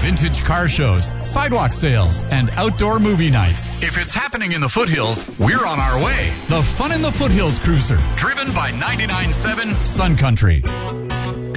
vintage car shows, sidewalk sales, and outdoor movie nights. If it's happening in the foothills, we're on our way. The Fun in the Foothills Cruiser, driven by 99.7 Sun Country.